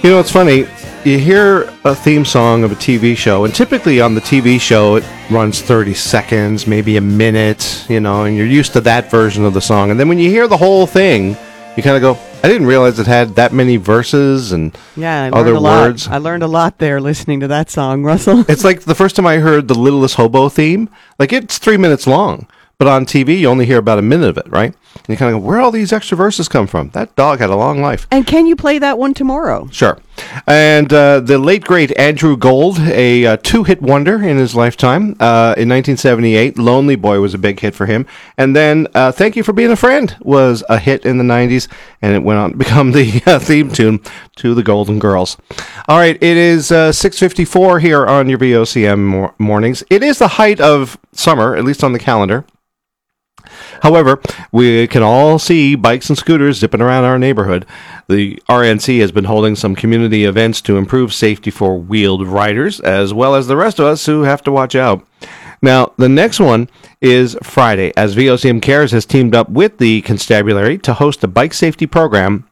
You know, it's funny. You hear a theme song of a TV show, and typically on the TV show it runs 30 seconds, maybe a minute, and you're used to that version of the song. And then when you hear the whole thing, you kind of go, I didn't realize it had that many verses and other words. I learned a lot there listening to that song, Russell. It's like the first time I heard the Littlest Hobo theme, like it's 3 minutes long. But on TV, you only hear about a minute of it, right? And you kind of go, where all these extra verses come from? That dog had a long life. And can you play that one tomorrow? Sure. And the late, great Andrew Gold, a two-hit wonder in his lifetime. In 1978, Lonely Boy was a big hit for him. And then Thank You for Being a Friend was a hit in the 90s, and it went on to become the theme tune to the Golden Girls. All right, it is 6:54 here on your VOCM mornings. It is the height of summer, at least on the calendar. However, we can all see bikes and scooters zipping around our neighborhood. The RNC has been holding some community events to improve safety for wheeled riders, as well as the rest of us who have to watch out. Now, the next one is Friday, as VOCM Cares has teamed up with the Constabulary to host a bike safety program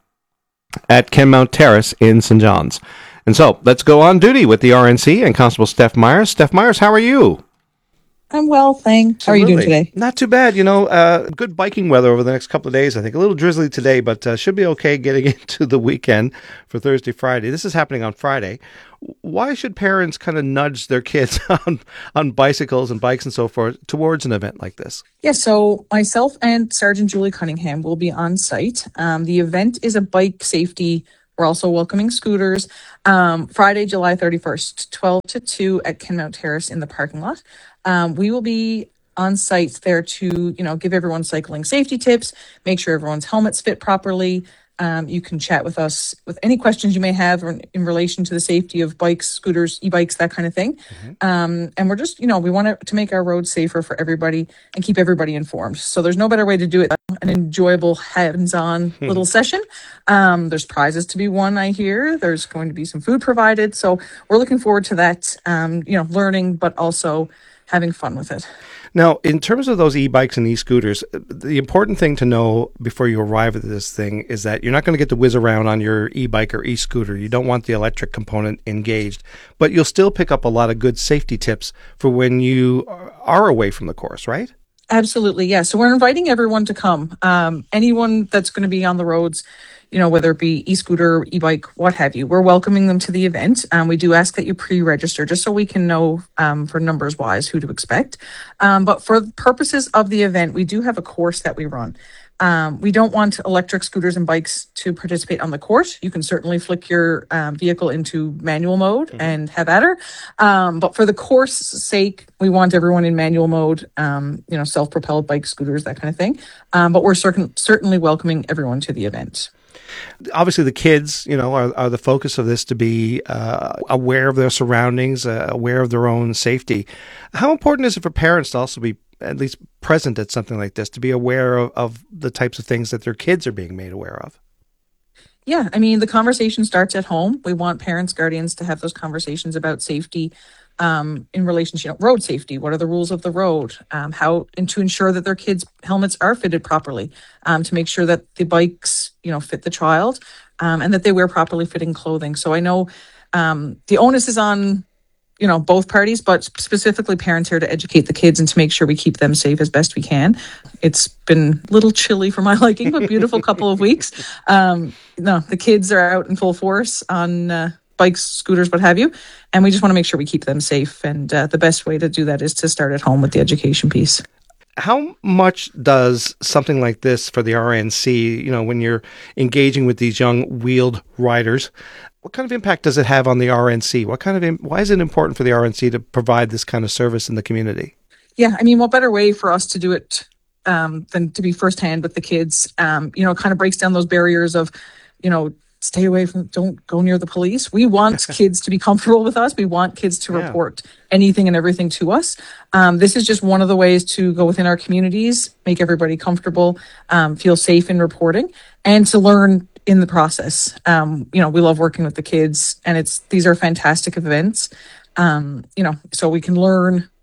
at Kenmount Terrace in St. John's. And so, let's go on duty with the RNC and Constable Steph Myers. Steph Myers, how are you? I'm well, thanks. How are you doing today? Not too bad. Good biking weather over the next couple of days. I think a little drizzly today, but should be okay getting into the weekend for Thursday, Friday. This is happening on Friday. Why should parents kind of nudge their kids on bicycles and bikes and so forth towards an event like this? Yeah, so myself and Sergeant Julie Cunningham will be on site. The event is a bike safety. We're also welcoming scooters. Friday, July 31st, 12 to 2 at Kenmount Terrace in the parking lot. We will be on site there to, give everyone cycling safety tips, make sure everyone's helmets fit properly. You can chat with us with any questions you may have in relation to the safety of bikes, scooters, e-bikes, that kind of thing. And we're just, we want to make our roads safer for everybody and keep everybody informed. So there's no better way to do it. An enjoyable hands-on little session. There's prizes to be won, I hear. There's going to be some food provided. So we're looking forward to that, learning, but also having fun with it. Now, in terms of those e-bikes and e-scooters, the important thing to know before you arrive at this thing is that you're not going to get to whiz around on your e-bike or e-scooter. You don't want the electric component engaged, but you'll still pick up a lot of good safety tips for when you are away from the course, right? Absolutely, yeah. So we're inviting everyone to come. Anyone that's going to be on the roads, whether it be e-scooter, e-bike, what have you, we're welcoming them to the event. We do ask that you pre-register just so we can know for numbers wise who to expect. But for purposes of the event, we do have a course that we run. We don't want electric scooters and bikes to participate on the course. You can certainly flick your vehicle into manual mode and have at her. But for the course sake, we want everyone in manual mode, self-propelled bikes, scooters, that kind of thing. But we're certainly welcoming everyone to the event. Obviously, the kids, are the focus of this, to be aware of their surroundings, aware of their own safety. How important is it for parents to also be at least present at something like this, to be aware of the types of things that their kids are being made aware of? Yeah, the conversation starts at home. We want parents, guardians to have those conversations about safety in relation to road safety. What are the rules of the road? How, and to ensure that their kids' helmets are fitted properly, to make sure that the bikes, fit the child, and that they wear properly fitting clothing. So I know the onus is on both parties, but specifically parents here to educate the kids and to make sure we keep them safe as best we can. It's been a little chilly for my liking, but beautiful couple of weeks. The kids are out in full force on bikes, scooters, what have you. And we just want to make sure we keep them safe. And the best way to do that is to start at home with the education piece. How much does something like this for the RNC, when you're engaging with these young wheeled riders, what kind of impact does it have on the RNC? Why is it important for the RNC to provide this kind of service in the community? Yeah, what better way for us to do it than to be firsthand with the kids? It kind of breaks down those barriers of, stay away from, don't go near the police. We want kids to be comfortable with us. We want kids to report anything and everything to us. This is just one of the ways to go within our communities, make everybody comfortable, feel safe in reporting, and to learn in the process. We love working with the kids, and these are fantastic events. So we can learn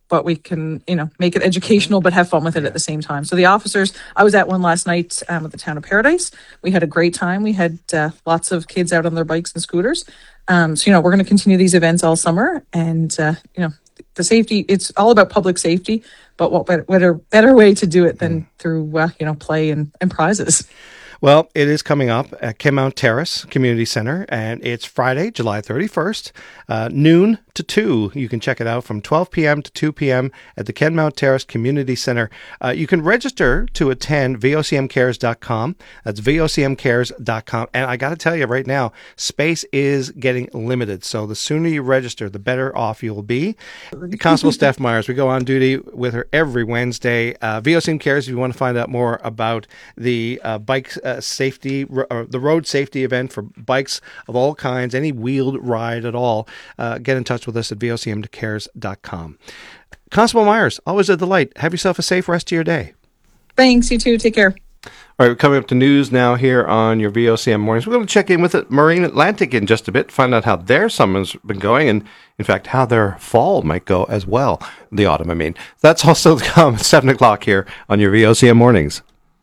but we can, make it educational, but have fun with it at the same time. So the officers, I was at one last night at the Town of Paradise. We had a great time. We had lots of kids out on their bikes and scooters. So, we're going to continue these events all summer, and, the safety, it's all about public safety, but what better way to do it than through, play and prizes. Well, it is coming up at Kenmount Terrace Community Center, and it's Friday, July 31st, noon to 2. You can check it out from 12 p.m. to 2 p.m. at the Kenmount Terrace Community Center. You can register to attend vocmcares.com. That's vocmcares.com. And I got to tell you right now, space is getting limited. So the sooner you register, the better off you'll be. Constable Steph Myers, we go on duty with her every Wednesday. VOCM Cares, if you want to find out more about the bike safety, the road safety event for bikes of all kinds, any wheeled ride at all, get in touch with us at vocmcares.com. Constable Myers, always a delight. Have yourself a safe rest of your day. Thanks, you too. Take care. All right, we're coming up to news now here on your VOCM Mornings. We're going to check in with Marine Atlantic in just a bit, find out how their summer's been going, and in fact, how their fall might go as well. The autumn, I mean. That's also to come at 7 o'clock here on your VOCM Mornings.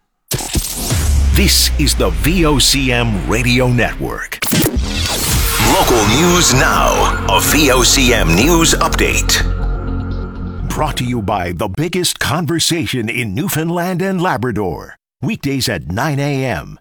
This is the VOCM Radio Network. Local news now. A VOCM News Update. Brought to you by the biggest conversation in Newfoundland and Labrador. Weekdays at 9 a.m.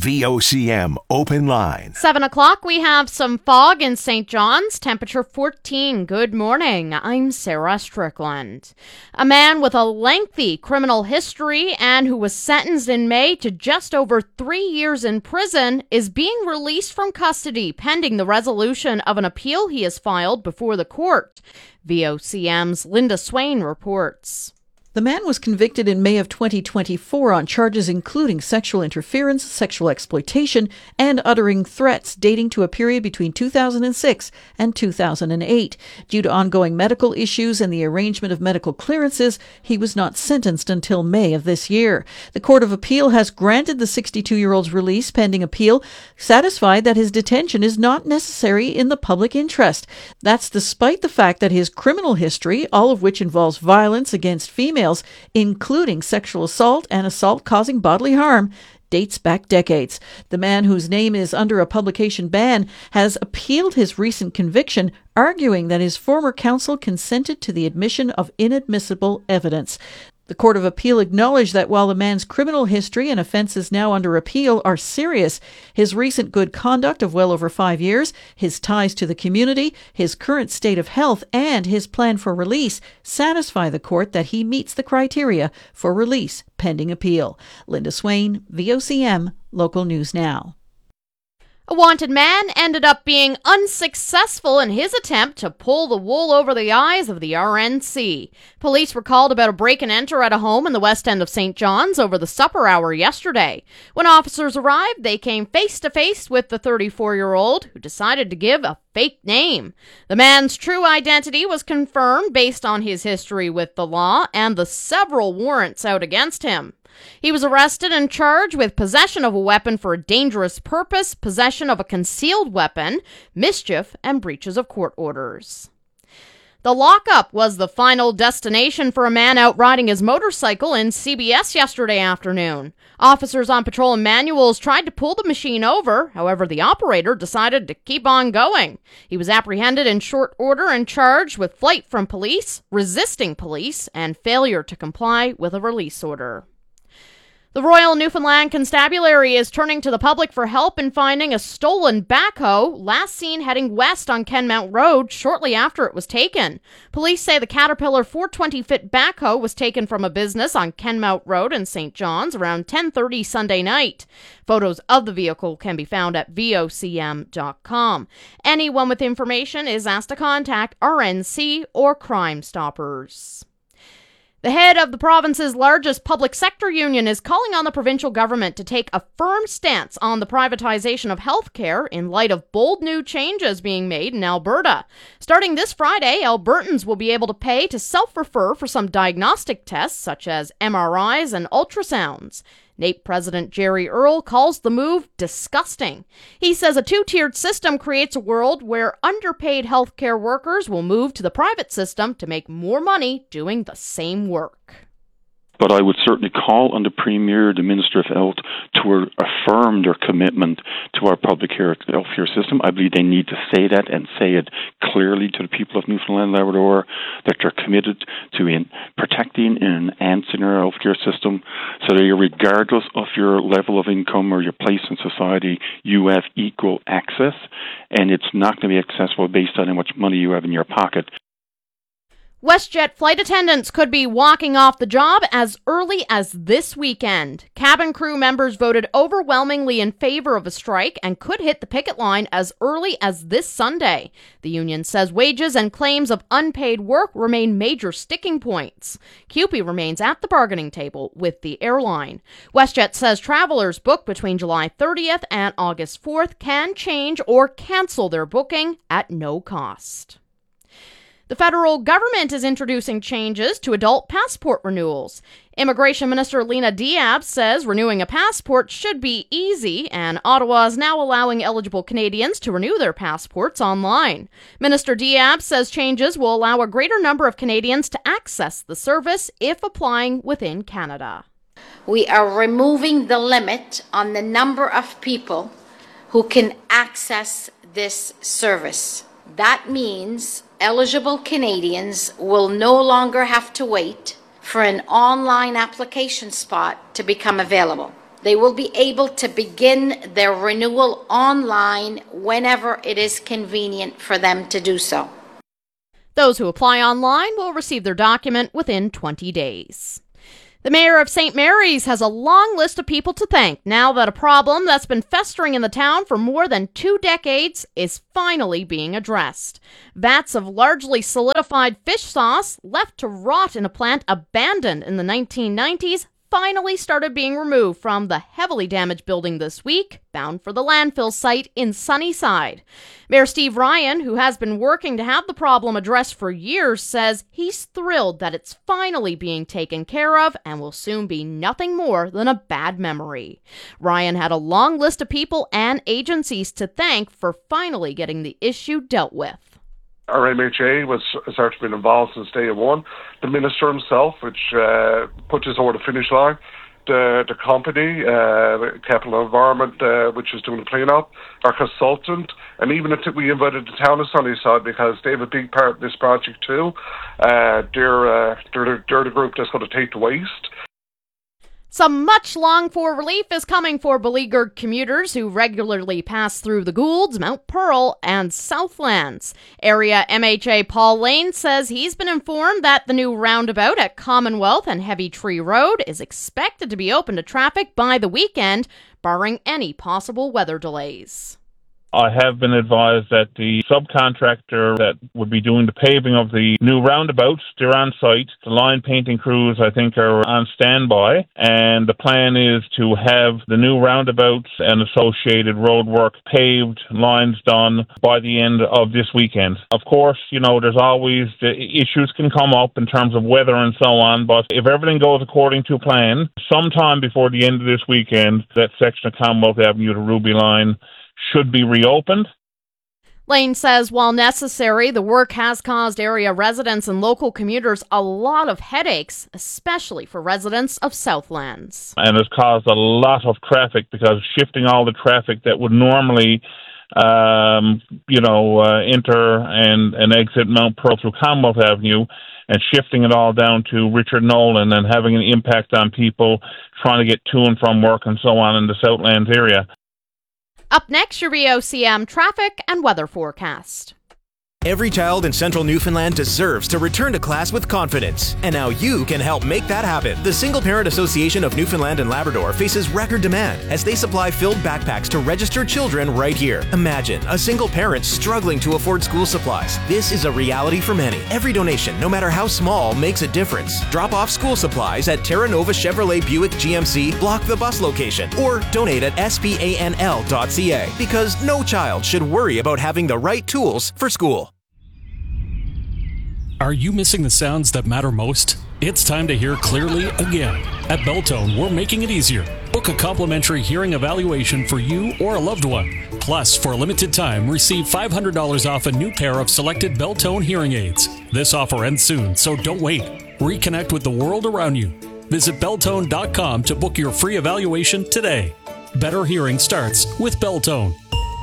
VOCM Open Line. 7 o'clock, we have some fog in St. John's, temperature 14. Good morning. I'm Sarah Strickland. A man with a lengthy criminal history and who was sentenced in May to just over 3 years in prison is being released from custody pending the resolution of an appeal he has filed before the court. VOCM's Linda Swain reports. The man was convicted in May of 2024 on charges including sexual interference, sexual exploitation, and uttering threats dating to a period between 2006 and 2008. Due to ongoing medical issues and the arrangement of medical clearances, he was not sentenced until May of this year. The Court of Appeal has granted the 62-year-old's release pending appeal, satisfied that his detention is not necessary in the public interest. That's despite the fact that his criminal history, all of which involves violence against females, including sexual assault and assault causing bodily harm, dates back decades. The man, whose name is under a publication ban, has appealed his recent conviction, arguing that his former counsel consented to the admission of inadmissible evidence. The Court of Appeal acknowledged that while the man's criminal history and offences now under appeal are serious, his recent good conduct of well over 5 years, his ties to the community, his current state of health, and his plan for release satisfy the court that he meets the criteria for release pending appeal. Linda Swain, VOCM, Local News Now. A wanted man ended up being unsuccessful in his attempt to pull the wool over the eyes of the RNC. Police were called about a break-and-enter at a home in the west end of St. John's over the supper hour yesterday. When officers arrived, they came face-to-face with the 34-year-old, who decided to give a fake name. The man's true identity was confirmed based on his history with the law and the several warrants out against him. He was arrested and charged with possession of a weapon for a dangerous purpose, possession of a concealed weapon, mischief, and breaches of court orders. The lockup was the final destination for a man out riding his motorcycle in CBS yesterday afternoon. Officers on patrol and manuals tried to pull the machine over. However, the operator decided to keep on going. He was apprehended in short order and charged with flight from police, resisting police, and failure to comply with a release order. The Royal Newfoundland Constabulary is turning to the public for help in finding a stolen backhoe last seen heading west on Kenmount Road shortly after it was taken. Police say the Caterpillar 420-foot backhoe was taken from a business on Kenmount Road in St. John's around 10:30 Sunday night. Photos of the vehicle can be found at vocm.com. Anyone with information is asked to contact RNC or Crime Stoppers. The head of the province's largest public sector union is calling on the provincial government to take a firm stance on the privatization of healthcare in light of bold new changes being made in Alberta. Starting this Friday, Albertans will be able to pay to self-refer for some diagnostic tests such as MRIs and ultrasounds. NAPE President Jerry Earle calls the move disgusting. He says a two-tiered system creates a world where underpaid healthcare workers will move to the private system to make more money doing the same work. But I would certainly call on the Premier, the Minister of Health, to affirm their commitment to our public healthcare system. I believe they need to say that and say it clearly to the people of Newfoundland and Labrador, that they're committed to protecting and enhancing our healthcare system, so that regardless of your level of income or your place in society, you have equal access, and it's not going to be accessible based on how much money you have in your pocket. WestJet flight attendants could be walking off the job as early as this weekend. Cabin crew members voted overwhelmingly in favor of a strike and could hit the picket line as early as this Sunday. The union says wages and claims of unpaid work remain major sticking points. CUPE remains at the bargaining table with the airline. WestJet says travelers booked between July 30th and August 4th can change or cancel their booking at no cost. The federal government is introducing changes to adult passport renewals. Immigration Minister Lena Diab says renewing a passport should be easy, and Ottawa is now allowing eligible Canadians to renew their passports online. Minister Diab says changes will allow a greater number of Canadians to access the service if applying within Canada. We are removing the limit on the number of people who can access this service. That means eligible Canadians will no longer have to wait for an online application spot to become available. They will be able to begin their renewal online whenever it is convenient for them to do so. Those who apply online will receive their document within 20 days. The mayor of St. Mary's has a long list of people to thank now that a problem that's been festering in the town for more than 2 decades is finally being addressed. Vats of largely solidified fish sauce left to rot in a plant abandoned in the 1990s finally started being removed from the heavily damaged building this week, bound for the landfill site in Sunnyside. Mayor Steve Ryan, who has been working to have the problem addressed for years, says he's thrilled that it's finally being taken care of and will soon be nothing more than a bad memory. Ryan had a long list of people and agencies to thank for finally getting the issue dealt with. Our MHA has certainly been involved since day one. The minister himself, which put this over the finish line. The company, Capital Environment, which is doing the clean-up, our consultant, and even we invited the town of Sunnyside because they have a big part in this project too. They're the group that's going to take the waste. Some much longed-for relief is coming for beleaguered commuters who regularly pass through the Goulds, Mount Pearl, and Southlands. Area MHA Paul Lane says he's been informed that the new roundabout at Commonwealth and Heavy Tree Road is expected to be open to traffic by the weekend, barring any possible weather delays. I have been advised that the subcontractor that would be doing the paving of the new roundabouts, they're on site. The line painting crews, I think, are on standby. And the plan is to have the new roundabouts and associated roadwork paved, lines done by the end of this weekend. Of course, there's always issues can come up in terms of weather and so on. But if everything goes according to plan, sometime before the end of this weekend, that section of Commonwealth Avenue to Ruby Line should be reopened. Lane says while necessary, the work has caused area residents and local commuters a lot of headaches, especially for residents of Southlands. And has caused a lot of traffic because shifting all the traffic that would normally enter and exit Mount Pearl through Commonwealth Avenue and shifting it all down to Richard Nolan and having an impact on people trying to get to and from work and so on in the Southlands area. Up next, your VOCM traffic and weather forecast. Every child in Central Newfoundland deserves to return to class with confidence, and now you can help make that happen. The Single Parent Association of Newfoundland and Labrador faces record demand as they supply filled backpacks to registered children right here. Imagine a single parent struggling to afford school supplies. This is a reality for many. Every donation, no matter how small, makes a difference. Drop off school supplies at Terra Nova Chevrolet Buick GMC, block the bus location, or donate at spanl.ca, because no child should worry about having the right tools for school. Are you missing the sounds that matter most? It's time to hear clearly again. At Beltone, we're making it easier. Book a complimentary hearing evaluation for you or a loved one. Plus, for a limited time, receive $500 off a new pair of selected Beltone hearing aids. This offer ends soon, so don't wait. Reconnect with the world around you. Visit Beltone.com to book your free evaluation today. Better hearing starts with Beltone.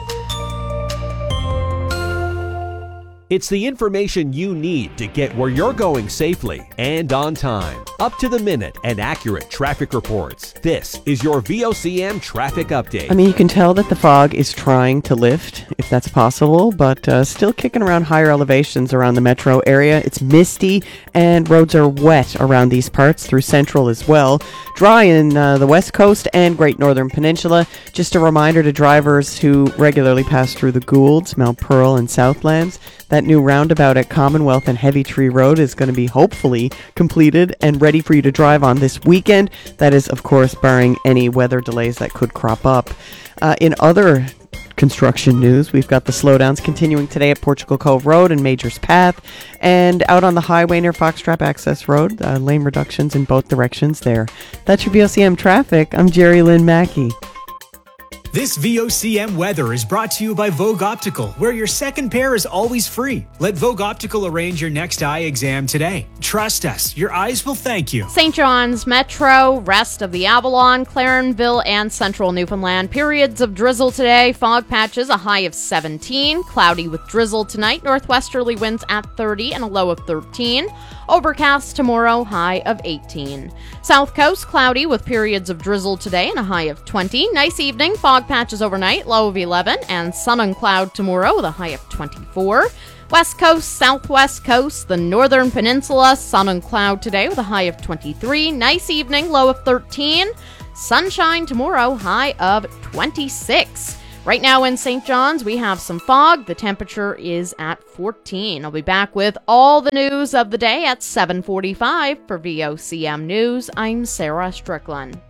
It's the information you need to get where you're going safely and on time. Up to the minute and accurate traffic reports. This is your VOCM traffic update. I mean, you can tell that the fog is trying to lift, if that's possible, but still kicking around higher elevations around the metro area. It's misty and roads are wet around these parts, through central as well. Dry in the west coast and Great Northern Peninsula. Just a reminder to drivers who regularly pass through the Goulds, Mount Pearl and Southlands. That new roundabout at Commonwealth and Heavy Tree Road is going to be hopefully completed and ready for you to drive on this weekend. That is, of course, barring any weather delays that could crop up. In other construction news, we've got the slowdowns continuing today at Portugal Cove Road and Majors Path, and out on the highway near Foxtrap Access Road, lane reductions in both directions there. That's your VOCM traffic. I'm Jerry Lynn Mackey. This VOCM weather is brought to you by Vogue Optical, where your second pair is always free. Let Vogue Optical arrange your next eye exam today. Trust us, your eyes will thank you. St. John's Metro, rest of the Avalon, Clarenville, and central Newfoundland. Periods of drizzle today. Fog patches, a high of 17. Cloudy with drizzle tonight. Northwesterly winds at 30 and a low of 13. Overcast tomorrow, high of 18. South Coast, cloudy with periods of drizzle today and a high of 20. Nice evening, fog patches overnight, low of 11. And sun and cloud tomorrow with a high of 24. West Coast, Southwest Coast, the Northern Peninsula, sun and cloud today with a high of 23. Nice evening, low of 13. Sunshine tomorrow, high of 26. Right now in St. John's, we have some fog. The temperature is at 14. I'll be back with all the news of the day at 7:45 for VOCM News. I'm Sarah Strickland.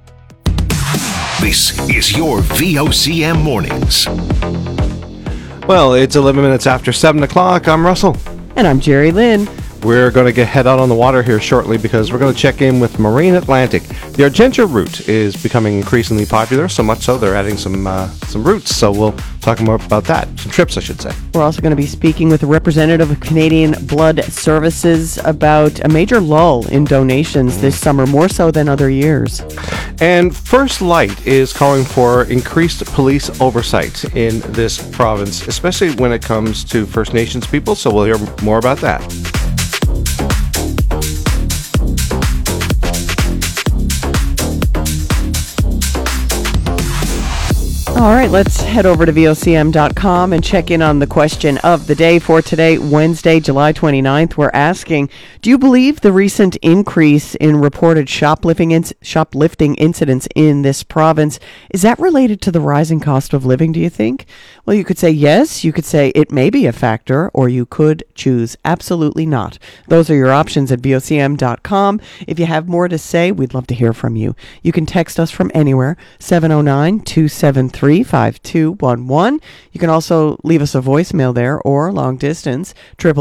This is your VOCM Mornings. Well, it's 11 minutes after 7 o'clock. I'm Russell. And I'm Jerry Lynn. We're going to head out on the water here shortly because we're going to check in with Marine Atlantic. The Argentia route is becoming increasingly popular, so much so they're adding some routes. So we'll talk more about that. Some trips, I should say. We're also going to be speaking with a representative of Canadian Blood Services about a major lull in donations this summer, more so than other years. And First Light is calling for increased police oversight in this province, especially when it comes to First Nations people. So we'll hear more about that. All right, let's head over to VOCM.com and check in on the question of the day for today, Wednesday, July 29th. We're asking, do you believe the recent increase in reported shoplifting incidents in this province, is that related to the rising cost of living, do you think? Well, you could say yes, you could say it may be a factor, or you could choose absolutely not. Those are your options at VOCM.com. If you have more to say, we'd love to hear from you. You can text us from anywhere, 709-273-5211. You can also leave us a voicemail there, or long distance,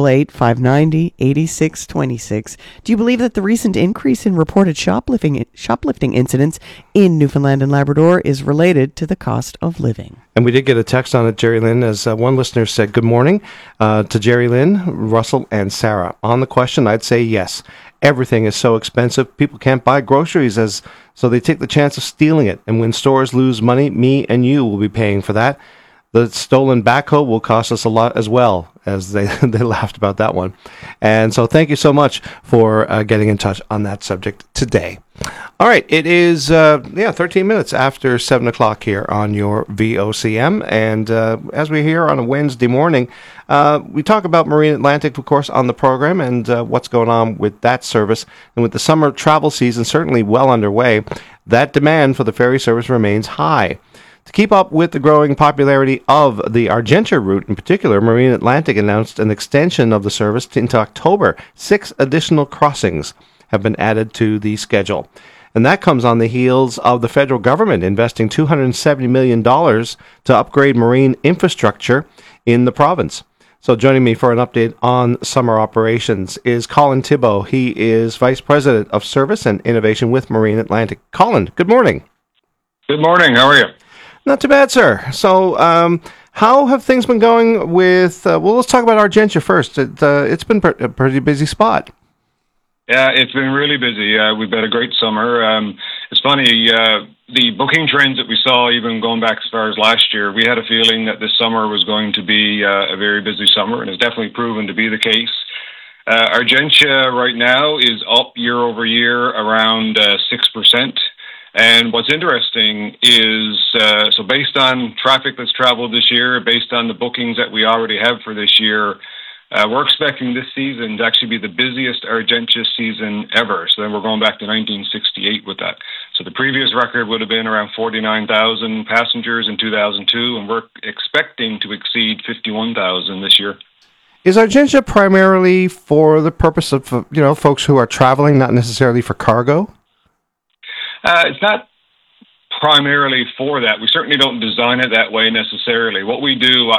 888-590-8626. Do you believe that the recent increase in reported shoplifting incidents in Newfoundland and Labrador is related to the cost of living? And we did get a text on it, Jerry Lynn, as one listener said, good morning to Jerry Lynn, Russell, and Sarah. On the question, I'd say yes. Everything is so expensive, people can't buy groceries, so they take the chance of stealing it. And when stores lose money, me and you will be paying for that. The stolen backhoe will cost us a lot as well, as they laughed about that one. And so thank you so much for getting in touch on that subject today. All right, it is 13 minutes after 7 o'clock here on your VOCM. And as we're here on a Wednesday morning, we talk about Marine Atlantic, of course, on the program and what's going on with that service. And with the summer travel season certainly well underway, that demand for the ferry service remains high. To keep up with the growing popularity of the Argentia route in particular, Marine Atlantic announced an extension of the service into October. 6 additional crossings have been added to the schedule. And that comes on the heels of the federal government investing $270 million to upgrade marine infrastructure in the province. So joining me for an update on summer operations is Colin Thibault. He is Vice President of Service and Innovation with Marine Atlantic. Colin, good morning. Good morning. How are you? Not too bad, sir. So, how have things been going with? Well, let's talk about Argentia first. It's been a pretty busy spot. Yeah, it's been really busy. We've had a great summer. It's funny, the booking trends that we saw, even going back as far as last year, we had a feeling that this summer was going to be a very busy summer, and it's definitely proven to be the case. Argentia right now is up year over year around 6%. And what's interesting is, so based on traffic that's traveled this year, based on the bookings that we already have for this year, we're expecting this season to actually be the busiest Argentia season ever. So then we're going back to 1968 with that. So the previous record would have been around 49,000 passengers in 2002, and we're expecting to exceed 51,000 this year. Is Argentia primarily for the purpose of, folks who are traveling, not necessarily for cargo? It's not primarily for that. We certainly don't design it that way necessarily. What we do,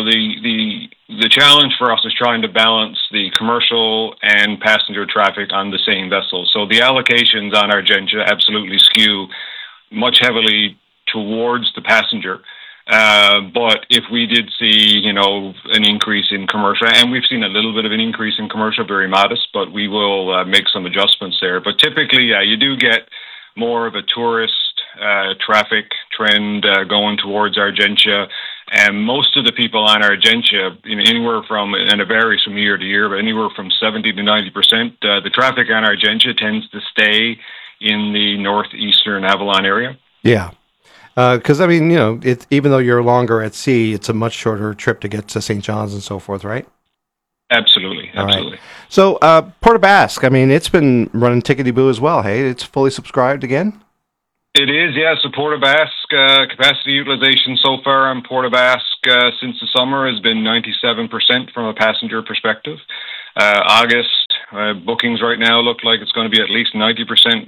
the challenge for us is trying to balance the commercial and passenger traffic on the same vessel. So the allocations on Argentia absolutely skew much heavily towards the passenger. But if we did see, an increase in commercial, and we've seen a little bit of an increase in commercial, very modest, but we will make some adjustments there. But typically, you do get more of a tourist traffic trend going towards Argentia, and most of the people on Argentia, anywhere from, and it varies from year to year, but anywhere from 70 to 90%, the traffic on Argentia tends to stay in the northeastern Avalon area. Yeah. Because, even though you're longer at sea, it's a much shorter trip to get to St. John's and so forth, right? Absolutely. Right. So, Port aux Basques, it's been running tickety-boo as well, hey? It's fully subscribed again? It is, yeah. So Port aux Basques, capacity utilization so far on Port aux Basques since the summer has been 97% from a passenger perspective. August bookings right now look like it's going to be at least 90%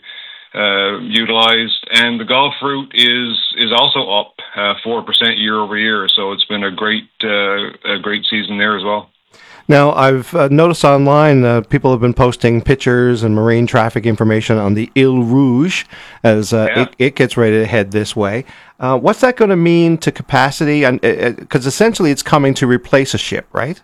utilized, and the Gulf route is also up 4% year over year. So it's been a great season there as well. Now, I've noticed online people have been posting pictures and marine traffic information on the Ile Rouge as it gets ready to head this way. What's that going to mean to capacity? Because essentially it's coming to replace a ship, right?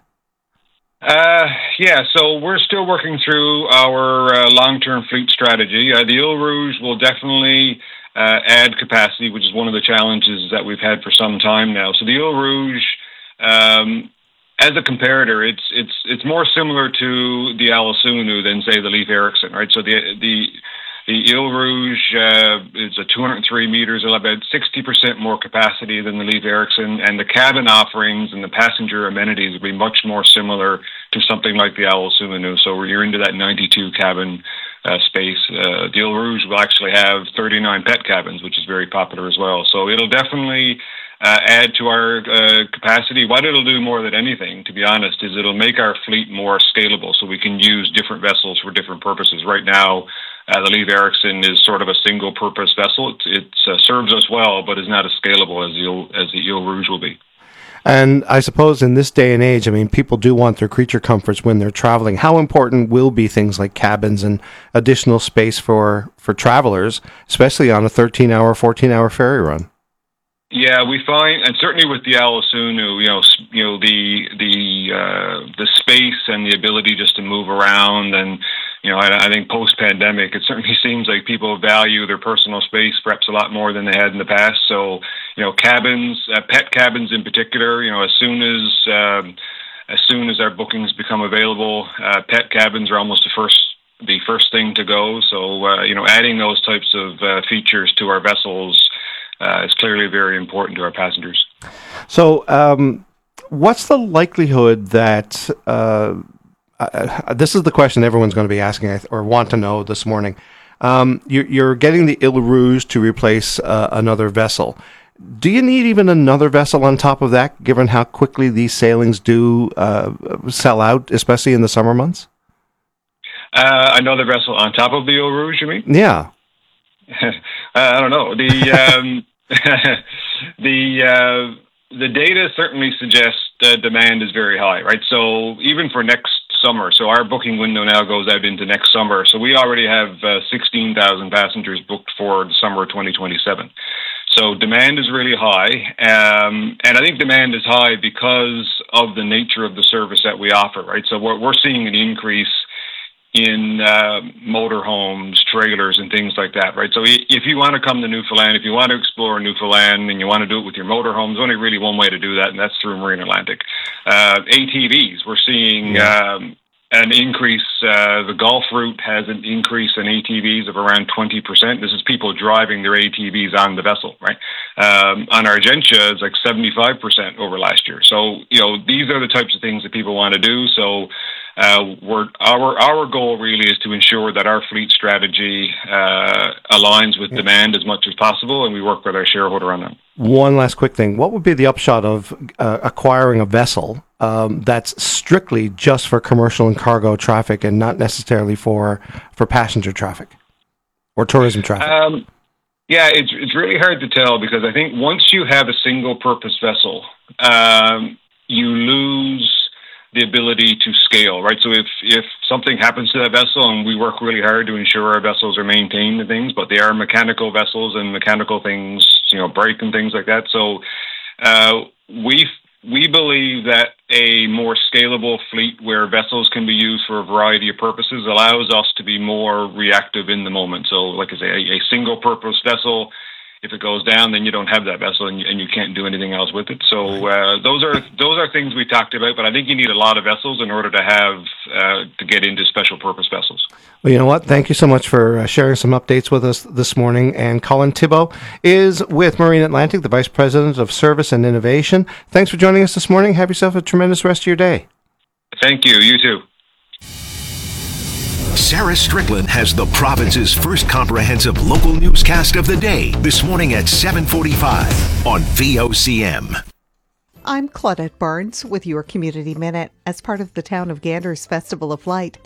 So we're still working through our long-term fleet strategy. The Ile Rouge will definitely add capacity, which is one of the challenges that we've had for some time now. So the Ile Rouge, as a comparator, it's more similar to the Alasunu than, say, the Leif Erikson, right? So the Ile Rouge is a 203 meters, about 60% more capacity than the Leif Erikson, and the cabin offerings and the passenger amenities will be much more similar to something like the Alasunu. So you're into that 92 cabin space. The Ile Rouge will actually have 39 pet cabins, which is very popular as well. So it'll definitely add to our capacity. What it'll do more than anything, to be honest, is it'll make our fleet more scalable so we can use different vessels for different purposes. Right now, the Leif Erikson is sort of a single-purpose vessel. It serves us well, but is not as scalable as the Ile Rouge will be. And I suppose in this day and age, people do want their creature comforts when they're traveling. How important will be things like cabins and additional space for travelers, especially on a 13-hour, 14-hour ferry run? Yeah, we find, and certainly with the Alasunu, the space and the ability just to move around, and I think post-pandemic, it certainly seems like people value their personal space perhaps a lot more than they had in the past. So, cabins, pet cabins in particular, as soon as our bookings become available, pet cabins are almost the first thing to go. So, adding those types of features to our vessels is clearly very important to our passengers. So, what's the likelihood that this is the question everyone's going to be asking or want to know this morning? You're getting the Ile Rouge to replace another vessel. Do you need even another vessel on top of that, given how quickly these sailings do sell out, especially in the summer months? Another vessel on top of the Ile Rouge, you mean? Yeah. I don't know. The data certainly suggests demand is very high, right? So even for next summer. So our booking window now goes out into next summer. So we already have 16,000 passengers booked for the summer of 2027. So demand is really high, and I think demand is high because of the nature of the service that we offer, right? So we're seeing an increase in motorhomes, trailers, and things like that, right? So if you want to come to Newfoundland, if you want to explore Newfoundland, and you want to do it with your motorhome, there's only really one way to do that, and that's through Marine Atlantic. ATVs, we're seeing an increase. The Gulf route has an increase in ATVs of around 20%. This is people driving their ATVs on the vessel, right? On Argentia, it's like 75% over last year. So, these are the types of things that people want to do. So, our goal really is to ensure that our fleet strategy aligns with demand as much as possible, and we work with our shareholder on that. One last quick thing. What would be the upshot of acquiring a vessel that's strictly just for commercial and cargo traffic and not necessarily for passenger traffic or tourism traffic? Yeah, it's really hard to tell, because I think once you have a single-purpose vessel, you lose the ability to scale, right? So if something happens to that vessel, and we work really hard to ensure our vessels are maintained and things, but they are mechanical vessels, and mechanical things, break and things like that. So we believe that a more scalable fleet where vessels can be used for a variety of purposes allows us to be more reactive in the moment. So, like I say, a single-purpose vessel, if it goes down, then you don't have that vessel, and you can't do anything else with it. So those are things we talked about. But I think you need a lot of vessels in order to have to get into special purpose vessels. Well, you know what? Thank you so much for sharing some updates with us this morning. And Colin Thibault is with Marine Atlantic, the Vice President of Service and Innovation. Thanks for joining us this morning. Have yourself a tremendous rest of your day. Thank you. You too. Sarah Strickland has the province's first comprehensive local newscast of the day this morning at 7:45 on VOCM. I'm Claudette Barnes with your Community Minute. As part of the Town of Gander's Festival of Light,